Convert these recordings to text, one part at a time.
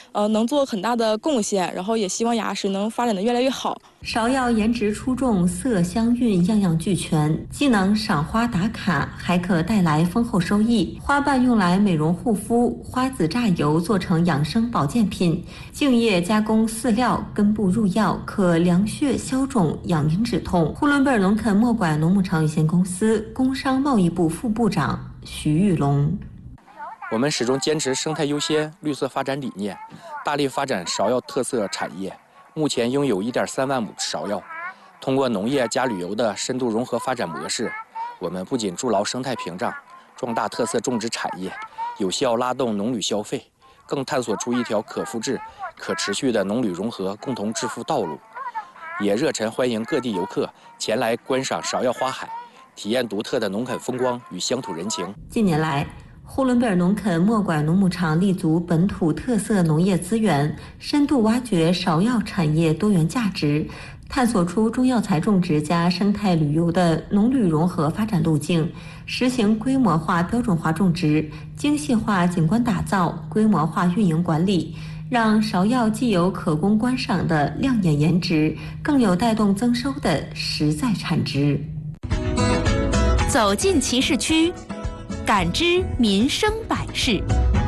能做很大的贡献，然后也希望雅石能发展的越来越好。 芍药颜值出众，色香韵样样俱全，既能赏花打卡，还可带来丰厚收益。花瓣用来美容护肤，花籽榨油做成养生保健品，茎叶加工饲料，根部入药，可凉血消肿、养阴止痛。呼伦贝尔农垦墨拐农牧场有限公司工商贸易部副部长徐玉龙。 我们始终坚持生态优先、绿色发展理念，大力发展芍药特色产业。目前拥有1.3万亩芍药，通过农业加旅游的深度融合发展模式，我们不仅筑牢生态屏障，壮大特色种植产业，有效拉动农旅消费，更探索出一条可复制、可持续的农旅融合共同致富道路。也热忱欢迎各地游客前来观赏芍药花海，体验独特的农垦风光与乡土人情。 近年来，呼伦贝尔农垦墨拐农牧场立足本土特色农业资源，深度挖掘芍药产业多元价值，探索出中药材种植加生态旅游的农旅融合发展路径，实行规模化标准化种植、精细化景观打造、规模化运营管理，让芍药既有可供观赏的亮眼颜值，更有带动增收的实在产值。 走进集市区，感知民生百事。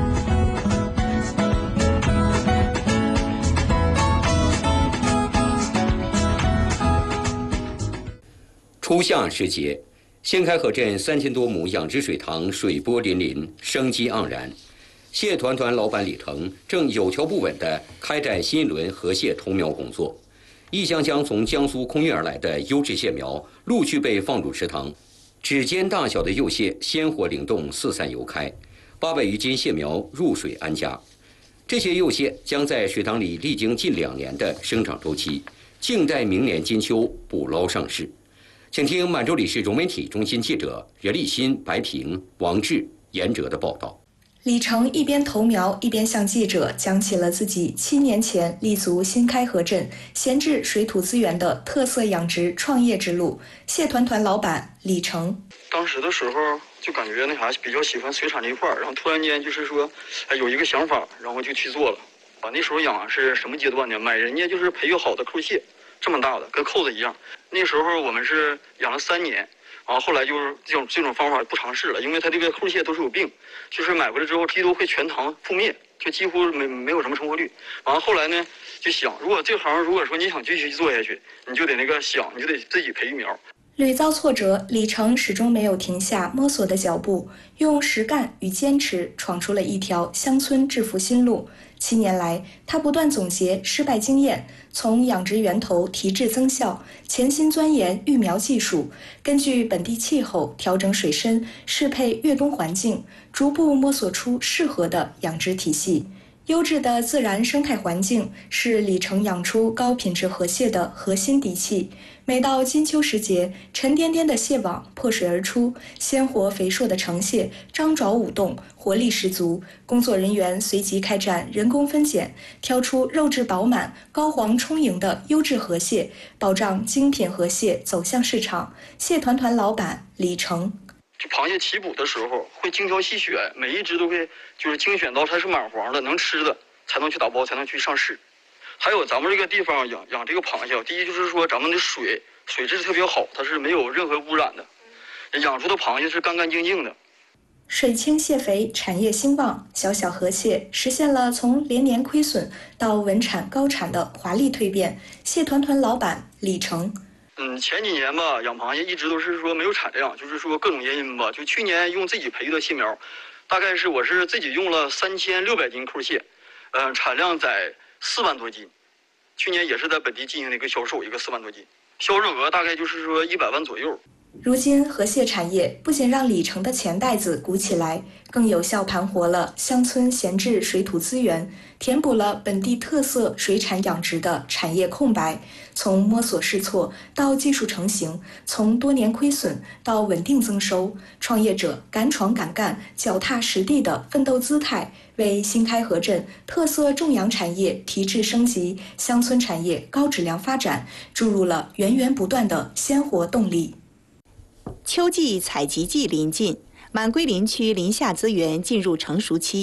初夏时节，新开河镇3000多亩养殖水塘水波粼粼，生机盎然。蟹团团老板李腾正有条不紊地开展新一轮河蟹投苗工作。一箱箱从江苏空运而来的优质蟹苗陆续被放入池塘，指尖大小的幼蟹鲜活灵动，四散游开，800余斤蟹苗入水安家。这些幼蟹将在水塘里历经近2年的生长周期，静待明年金秋捕捞上市。请听满洲里市融媒体中心记者任立新、白平、王志、严哲的报道。 李成一边投苗一边向记者讲起了自己7年前立足新开河镇闲置水土资源的特色养殖创业之路。蟹团团老板李成， 当时的时候就感觉比较喜欢水产这一块，然后突然间就是说，有一个想法，然后就去做了。那时候养是什么阶段呢？买人家就是培育好的扣蟹，这么大的跟扣子一样。那时候我们是养了3年。后来就是这种方法不尝试了，因为它这个扣蟹都是有病，就是买回来之后鸡都会全塘覆灭，就几乎没有什么成活率。后来呢就想，如果这行如果说你想继续做下去，你就得你就得自己培育苗。 屡遭挫折，李成始终没有停下摸索的脚步，用实干与坚持闯出了一条乡村致富新路。7年来，他不断总结失败经验，从养殖源头提质增效，潜心钻研育苗技术，根据本地气候调整水深，适配越冬环境，逐步摸索出适合的养殖体系。优质的自然生态环境是李成养出高品质河蟹的核心底气。每到金秋时节，沉甸甸的蟹网破水而出，鲜活肥硕的成蟹张爪舞动，活力十足。工作人员随即开展人工分拣，挑出肉质饱满、膏黄充盈的优质河蟹，保障精品河蟹走向市场。蟹团团老板李成， 就螃蟹起捕的时候会精挑细选，每一只都会就是精选到它是满黄的能吃的，才能去打包，才能去上市。还有咱们这个地方养这个螃蟹，第一就是说咱们的水质特别好，它是没有任何污染的，养出的螃蟹是干干净净的。 水清蟹肥，产业兴旺，小小河蟹实现了从连年亏损到稳产高产的华丽蜕变。蟹团团老板李成， 前几年吧，养螃蟹一直都是说没有产量，就是说各种原因吧。就去年用自己培育的蟹苗，大概是我是自己用了3600斤扣蟹，产量在4万多斤。去年也是在本地进行了一个销售，一个4万多斤，销售额大概就是说100万左右。 如今河蟹产业不仅让李成的钱袋子鼓起来，更有效盘活了乡村闲置水土资源，填补了本地特色水产养殖的产业空白。从摸索试错到技术成型，从多年亏损到稳定增收，创业者敢闯敢干、脚踏实地的奋斗姿态，为新开河镇特色种养产业提质升级、乡村产业高质量发展注入了源源不断的鲜活动力。 秋季采集季临近，满归林区林下资源进入成熟期，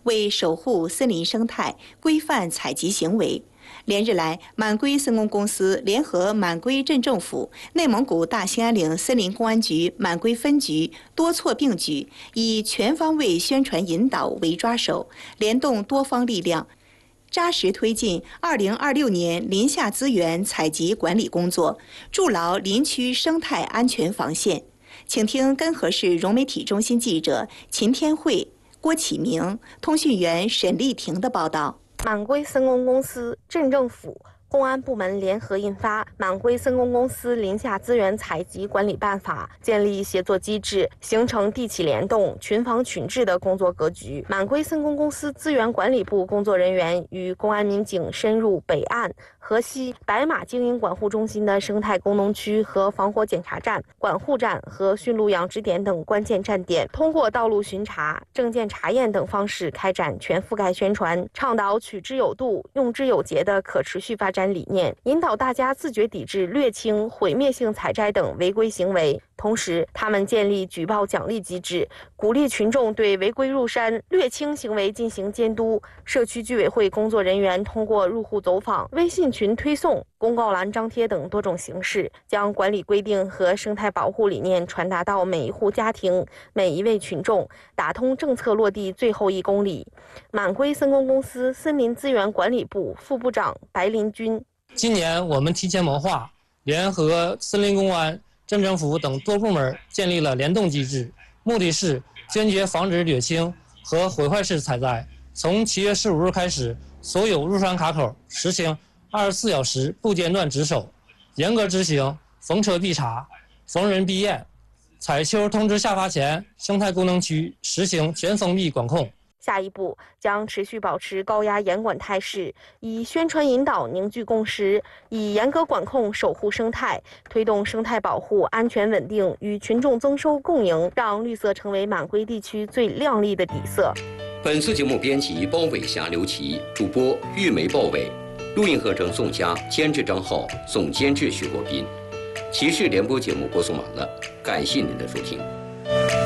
为守护森林生态，规范采集行为。连日来，满归森工公司联合满归镇政府、内蒙古大兴安岭森林公安局满归分局多措并举，以全方位宣传引导为抓手，联动多方力量，扎实推进2026年林下资源采集管理工作，筑牢林区生态安全防线。请听根河市融媒体中心记者秦天慧、郭启明、通讯员沈丽婷的报道。 满归森工公司、镇政府、公安部门联合印发《满归森工公司林下资源采集管理办法》，建立协作机制，形成地起联动、群防群治的工作格局。满归森工公司资源管理部工作人员与公安民警深入北岸、河西、白马经营管护中心的生态工农区和防火检查站、管护站和驯鹿养殖点等关键站点，通过道路巡查、证件查验等方式开展全覆盖宣传，倡导取之有度、用之有节的可持续发展理念，引导大家自觉抵制掠青、毁灭性采摘等违规行为。同时，他们建立举报奖励机制，鼓励群众对违规入山、掠青行为进行监督。社区居委会工作人员通过入户走访、微信群推送、公告栏张贴等多种形式，将管理规定和生态保护理念传达到每一户家庭、每一位群众，打通政策落地最后1公里。满归森工公司森林资源管理部副部长白林军： 今年我们提前谋划，联合森林公安、镇政府等多部门建立了联动机制，目的是坚决防止掠青和毁坏式采摘。从7月15日开始，所有入山卡口实行24小时不间断值守，严格执行逢车必查、逢人必验。采秋通知下发前，生态功能区实行全封闭管控。 下一步将持续保持高压严管态势，以宣传引导凝聚共识，以严格管控守护生态，推动生态保护安全稳定与群众增收共赢，让绿色成为满归地区最亮丽的底色。 本次节目编辑包伟霞、刘琦，主播玉梅、鲍伟，录音合成宋佳，监制张浩，总监制徐国斌。骑士联播节目播送完了，感谢您的收听。